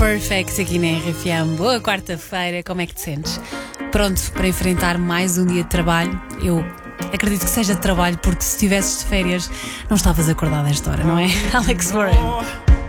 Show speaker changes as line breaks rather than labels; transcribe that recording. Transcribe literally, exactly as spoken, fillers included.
Perfect aqui na R F M. Boa quarta-feira, como é que te sentes? Pronto para enfrentar mais um dia de trabalho? Eu acredito que seja de trabalho, porque se estivesses de férias não estavas acordado a esta hora, não é? Alex Warren.